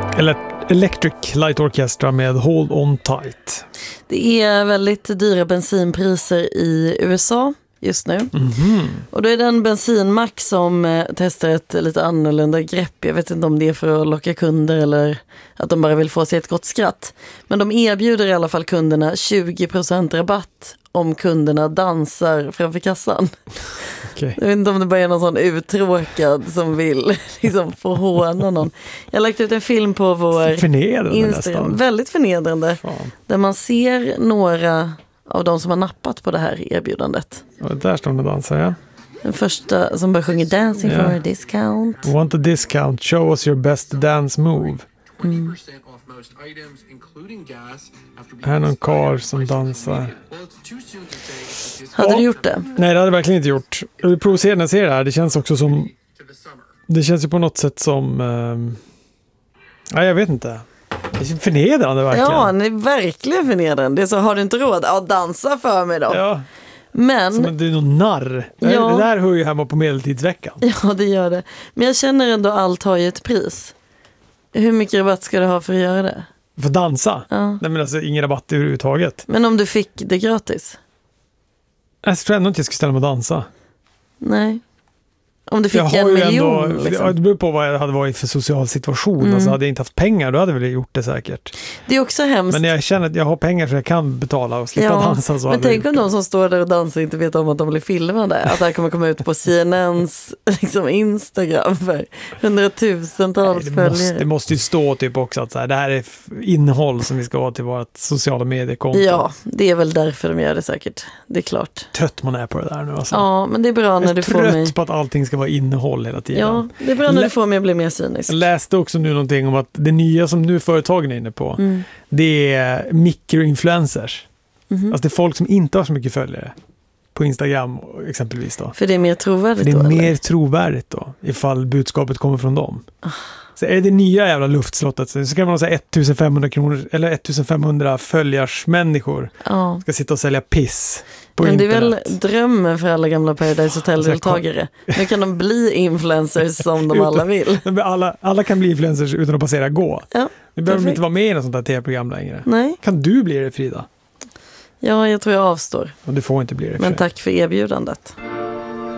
Electric Light Orchestra med Hold On Tight. Det är väldigt dyra bensinpriser i USA just nu. Mm-hmm. Och då är det en bensinmack som testar ett lite annorlunda grepp. Jag vet inte om det är för att locka kunder eller att de bara vill få sig ett gott skratt. Men de erbjuder i alla fall kunderna 20% rabatt om kunderna dansar framför kassan. Okay. Jag vet inte om det bara är någon sån uttråkad som vill liksom få håna någon. Jag har lagt ut en film på vår Instagram. Nästan. Väldigt förnedrande. Fan. Där man ser några av de som har nappat på det här erbjudandet. Och där står de och dansar, ja. Den första som bara sjunger Dancing for a discount. Want a discount? Show us your best dance move. Mm. Här är någon karl som dansar. Hade du gjort det? Nej, det hade jag verkligen inte gjort. Jag vill provocera när jag ser det här. Det känns också som... Det känns ju på något sätt som... Nej, jag vet inte. Det är förnedrande verkligen. Ja, det är verkligen förnedrande. Det är så, har du inte råd? Ja, dansa för mig då. Ja. Men... Som det är någon narr. Ja. Det där hör ju hemma på medeltidsveckan. Ja, det gör det. Men jag känner ändå allt har ju ett pris. Hur mycket rabatt ska du ha för att göra det? För att dansa? Ja. Nej, men alltså ingen rabatt överhuvudtaget. Men om du fick det gratis? Jag tror ändå inte jag skulle ställa mig och dansa. Nej. Om du fick 1 miljon ändå, liksom. Det beror på vad jag hade varit för social situation. Alltså hade jag inte haft pengar, då hade jag väl gjort det säkert. Det är också hemskt. Men när jag känner att jag har pengar så jag kan betala och slippa dansa. Så men tänk om de som står där och dansar inte vet om att de blir filmade. Att det här kommer komma ut på CNNs liksom, Instagram för 100,000-tals följare. Det måste ju stå typ också att så här, det här är innehåll som vi ska ha till vårt sociala mediekonto. Ja, det är väl därför de gör det säkert. Det är klart. Trött man är på det där nu. Alltså. Ja, men det är bra när du får mig... Jag är trött på att allting ska vara innehåll hela tiden. Ja, det är bra när du får mig att bli mer cynisk. Jag läste också nu någonting om att det nya som nu företagen är inne på, det är mikroinfluencers. Alltså det är folk som inte har så mycket följare på Instagram exempelvis då. För det är mer trovärdigt då? För det är mer trovärdigt då, ifall budskapet kommer från dem. Så är det nya jävla luftslottet så kan man säga 1500 kronor eller 1500 följarsmänniskor ska sitta och sälja piss på men internet. Det är väl drömmen för alla gamla Paradise Hotel-deltagare. Nu kan de bli influencers som de alla vill. Alla kan bli influencers utan att passera gå. Ja, nu behöver de inte vara med i något sånt här tv-program längre. Nej. Kan du bli det, Frida? Ja, jag tror jag avstår. Och du får inte bli det. Men tack för erbjudandet.